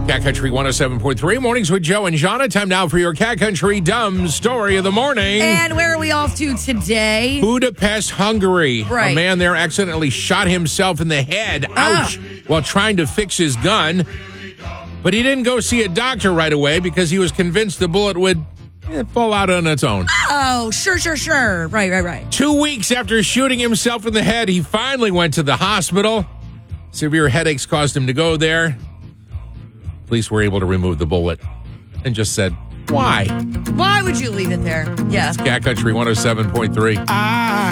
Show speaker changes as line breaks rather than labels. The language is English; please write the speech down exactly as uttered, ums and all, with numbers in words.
Cat Country one oh seven point three, Mornings with Joe and Jana. Time now for your Cat Country Dumb Story of the Morning.
And where are we off to today?
Budapest, Hungary.
Right.
A man there accidentally shot himself in the head, ouch,
Ah.
while trying to fix his gun. But he didn't go see a doctor right away because he was convinced the bullet would eh, fall out on its own.
Oh, sure, sure, sure. Right, right, right.
Two weeks after shooting himself in the head, he finally went to the hospital. Severe headaches caused him to go there. Police were able to remove the bullet and just said, why?
Why would you leave it there? Yeah.
Cat Country one oh seven point three.
I